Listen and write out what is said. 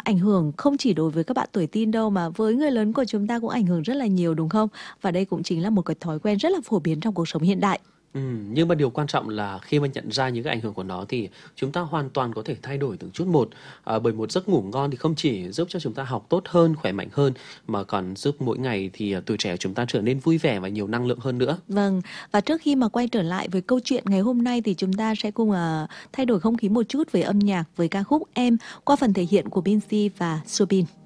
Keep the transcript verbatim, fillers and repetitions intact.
ảnh hưởng không chỉ đối với các bạn tuổi teen đâu, mà với người lớn của chúng ta cũng ảnh hưởng rất là nhiều đúng không? Và đây cũng chính là một cái thói quen rất là phổ biến trong cuộc sống hiện đại. Ừm, nhưng mà điều quan trọng là khi mà nhận ra những cái ảnh hưởng của nó thì chúng ta hoàn toàn có thể thay đổi từng chút một. À, bởi một giấc ngủ ngon thì không chỉ giúp cho chúng ta học tốt hơn, khỏe mạnh hơn, mà còn giúp mỗi ngày thì à, tuổi trẻ của chúng ta trở nên vui vẻ và nhiều năng lượng hơn nữa. Vâng, và trước khi mà quay trở lại với câu chuyện ngày hôm nay thì chúng ta sẽ cùng à, thay đổi không khí một chút với âm nhạc với ca khúc Em qua phần thể hiện của Binz và Soobin.